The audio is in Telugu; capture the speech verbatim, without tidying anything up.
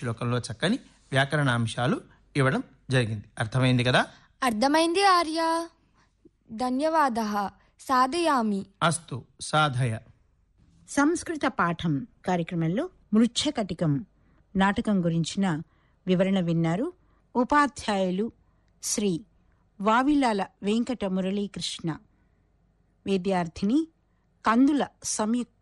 శ్లోకంలో చక్కని వ్యాకరణాంశాలు ఇవ్వడం జరిగింది. అర్థమైంది కదా? అర్థమైంది ఆర్య. ధన్యవాదః. సాధయామి. అస్తు సాధయ. సంస్కృత పాఠం కార్యక్రమంలో మృచ్ఛకటికం నాటకం గురించిన వివరణ విన్నారు. ఉపాధ్యాయులు శ్రీ వావిలాల వెంకట మురళీకృష్ణ, విద్యార్థిని కందుల సంయుక్త.